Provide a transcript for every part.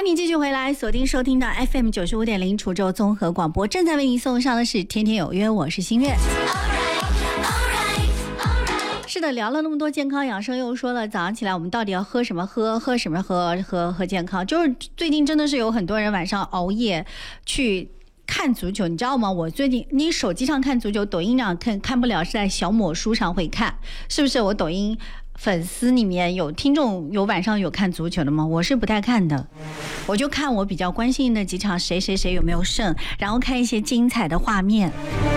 你继续回来锁定收听到 FM 95.0滁州综合广播，正在为你送上的是天天有约，我是新月。是的，聊了那么多健康养生，又说了早上起来我们到底要喝什么喝什么喝健康。就是最近真的是有很多人晚上熬夜去看足球，你知道吗？我最近你手机上看足球，抖音上看不了，是在小某书上会看，是不是？我抖音粉丝里面有听众有晚上有看足球的吗？我是不太看的，我就看我比较关心的几场谁有没有胜，然后看一些精彩的画面。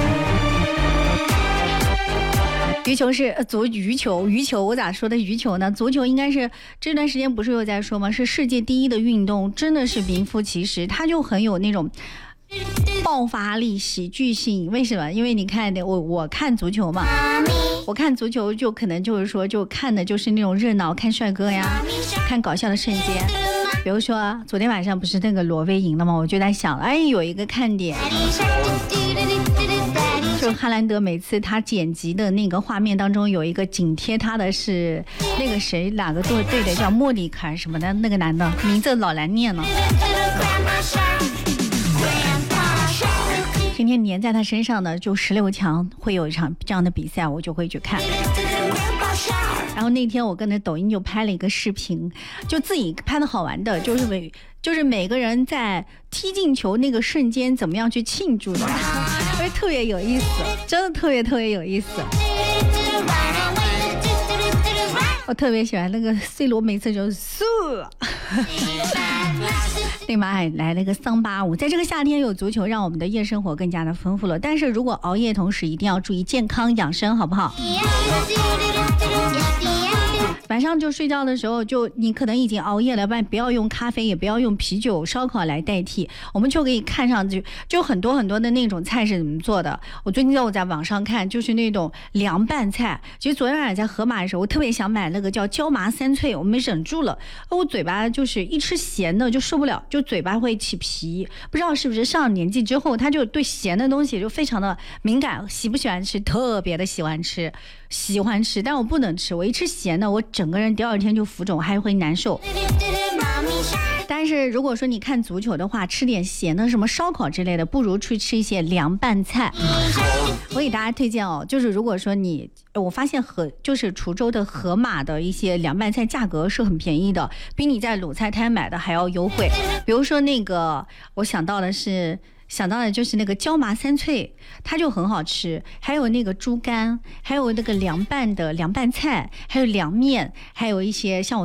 羽球是羽球我咋说的羽球呢？足球应该是这段时间不是又在说吗？是世界第一的运动，真的是名副其实，它就很有那种爆发力、喜剧性。为什么？因为你看我看足球嘛，我看足球就可能就是说就看的就是那种热闹，看帅哥呀，看搞笑的瞬间。比如说昨天晚上不是那个挪威赢了吗？我就在想，有一个看点，就哈兰德每次他剪辑的那个画面当中有一个紧贴他的是那个谁，哪个队的叫莫里卡什么的那个男的，名字老难念了。天天粘在他身上的就16强会有一场这样的比赛，我就会去看。然后那天我跟着抖音就拍了一个视频，就自己拍的好玩的，就是每个人在踢进球那个瞬间怎么样去庆祝的，所以特别有意思，真的特别有意思。我特别喜欢那个 C 罗，每次就素立马还来了个桑巴舞。在这个夏天有足球，让我们的夜生活更加的丰富了。但是如果熬夜，同时一定要注意健康养生，好不好？晚上就睡觉的时候，就你可能已经熬夜了，不要用咖啡，也不要用啤酒、烧烤来代替，我们就可以看上去就很多的那种菜是怎么做的。我最近在网上看，就是那种凉拌菜。其实昨天晚上在盒马的时候，我特别想买那个叫椒麻三脆，我没忍住了，我嘴巴就是一吃咸的就受不了，就嘴巴会起皮。不知道是不是上了年纪之后，他就对咸的东西就非常的敏感，喜不喜欢吃特别的喜欢吃，但我不能吃，我一吃咸的，我整个人第二天就浮肿，还会难受。但是如果说你看足球的话，吃点咸的什么烧烤之类的，不如去吃一些凉拌菜。我给大家推荐就是如果说我发现就是滁州的盒马的一些凉拌菜价格是很便宜的，比你在鲁菜摊买的还要优惠。比如说那个我想到的就是那个椒麻三脆，它就很好吃，还有那个猪肝，还有那个凉拌菜，还有凉面，还有一些像我